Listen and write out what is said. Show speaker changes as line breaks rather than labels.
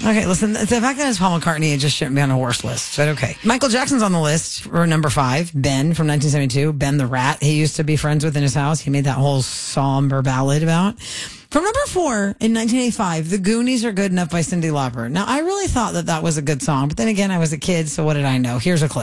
Okay, listen, the fact that it's Paul McCartney, it just shouldn't be on a horse list, but okay. Michael Jackson's on the list for number 5, Ben from 1972, Ben the Rat. He used to be friends with in his house. He made that whole somber ballad about. From number 4, in 1985, The Goonies Are Good Enough by Cyndi Lauper. Now, I really thought that was a good song, but then again, I was a kid, so what did I know? Here's a clip.